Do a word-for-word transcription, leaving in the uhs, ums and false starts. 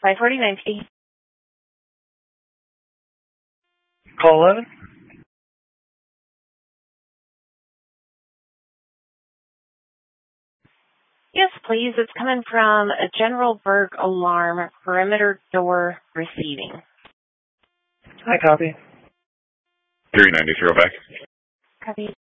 five forty ninety. Call eleven. Yes, please. It's coming from a General Berg alarm, perimeter door receiving. I copy. three ninety, zero back. Copy.